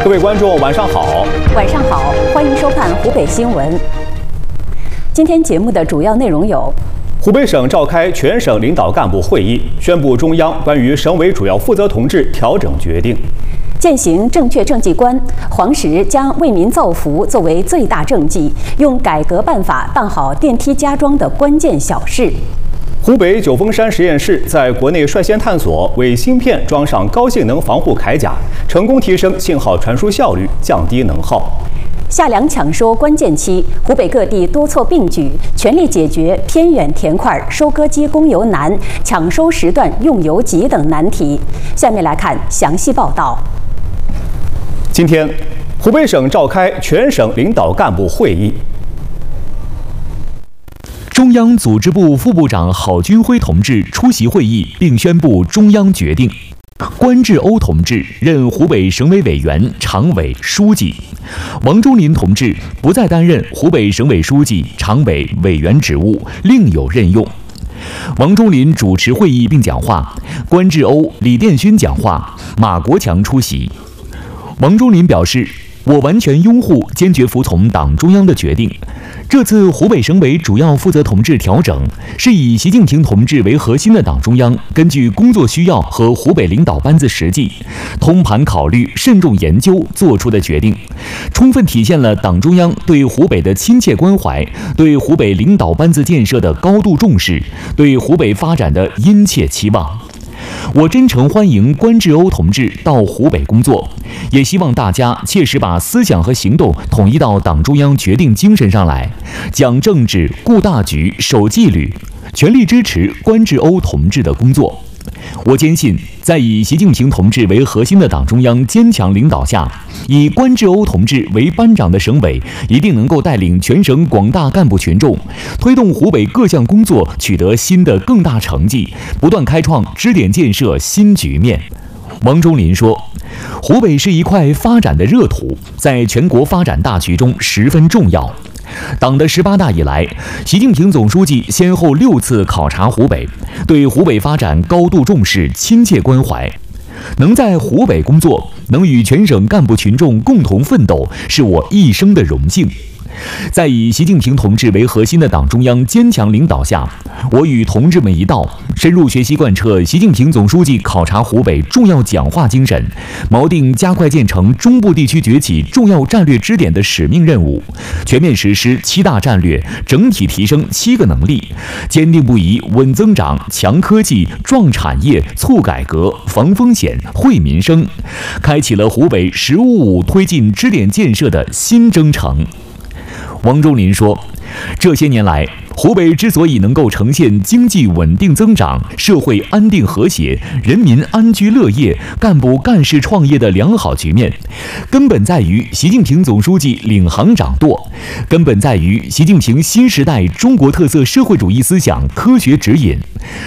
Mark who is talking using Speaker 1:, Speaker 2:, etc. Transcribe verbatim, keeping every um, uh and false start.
Speaker 1: 各位观众，晚上好！
Speaker 2: 晚上好，欢迎收看湖北新闻。今天节目的主要内容有：
Speaker 1: 湖北省召开全省领导干部会议，宣布中央关于省委主要负责同志调整决定；
Speaker 2: 践行正确政绩观，黄石将为民造福作为最大政绩，用改革办法办好电梯加装的关键小事。
Speaker 1: 湖北九峰山实验室在国内率先探索为芯片装上高性能防护铠甲，成功提升信号传输效率，降低能耗。
Speaker 2: 夏粮抢收关键期，湖北各地多措并举，全力解决偏远田块收割机供油难、抢收时段用油急等难题。下面来看详细报道。
Speaker 1: 今天，湖北省召开全省领导干部会议。
Speaker 3: 中央组织部副部长郝军辉同志出席会议，并宣布中央决定：关志欧同志任湖北省委委员、常委、书记；王忠林同志不再担任湖北省委书记、常委、委员职务，另有任用。王忠林主持会议并讲话，关志欧、李殿勋讲话，马国强出席。王忠林表示，我完全拥护、坚决服从党中央的决定。这次湖北省委主要负责同志调整，是以习近平同志为核心的党中央根据工作需要和湖北领导班子实际，通盘考虑、慎重研究做出的决定，充分体现了党中央对湖北的亲切关怀，对湖北领导班子建设的高度重视，对湖北发展的殷切期望。我真诚欢迎关志欧同志到湖北工作，也希望大家切实把思想和行动统一到党中央决定精神上来，讲政治、顾大局、守纪律，全力支持关志欧同志的工作。我坚信，在以习近平同志为核心的党中央坚强领导下，以关志欧同志为班长的省委一定能够带领全省广大干部群众，推动湖北各项工作取得新的更大成绩，不断开创支点建设新局面。王忠林说，湖北是一块发展的热土，在全国发展大局中十分重要。党的十八大以来，习近平总书记先后六次考察湖北，对湖北发展高度重视、亲切关怀。能在湖北工作，能与全省干部群众共同奋斗，是我一生的荣幸。在以习近平同志为核心的党中央坚强领导下，我与同志们一道，深入学习贯彻习近平总书记考察湖北重要讲话精神，锚定加快建成中部地区崛起重要战略支点的使命任务，全面实施七大战略，整体提升七个能力，坚定不移稳增长、强科技、壮产业、促改革、防风险、惠民生，开启了湖北“十五五”推进支点建设的新征程。王忠林说，这些年来，湖北之所以能够呈现经济稳定增长、社会安定和谐、人民安居乐业、干部干事创业的良好局面，根本在于习近平总书记领航掌舵，根本在于习近平新时代中国特色社会主义思想科学指引。